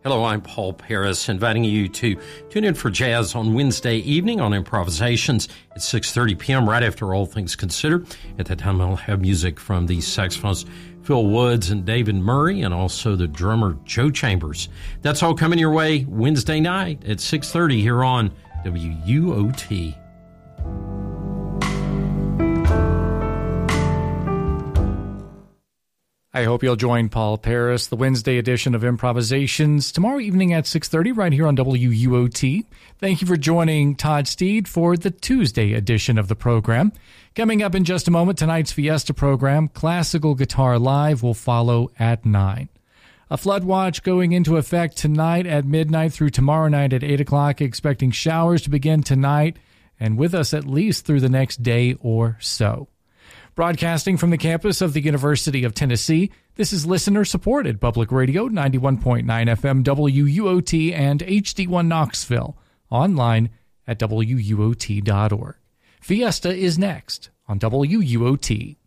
Hello, I'm Paul Paris, inviting you to tune in for jazz on Wednesday evening on Improvisations at 6:30 p.m. right after All Things Considered. At that time, I'll have music from the saxophonists Phil Woods and David Murray, and also the drummer Joe Chambers. That's all coming your way Wednesday night at 6:30 here on WUOT. I hope you'll join Paul Paris, the Wednesday edition of Improvisations, tomorrow evening at 6:30 right here on WUOT. Thank you for joining Todd Steed for the Tuesday edition of the program. Coming up in just a moment, tonight's Fiesta program, Classical Guitar Live, will follow at 9. A flood watch going into effect tonight at midnight through tomorrow night at 8 o'clock, expecting showers to begin tonight and with us at least through the next day or so. Broadcasting from the campus of the University of Tennessee, this is listener-supported Public Radio, 91.9 FM WUOT and HD1 Knoxville, online at WUOT.org. Fiesta is next on WUOT.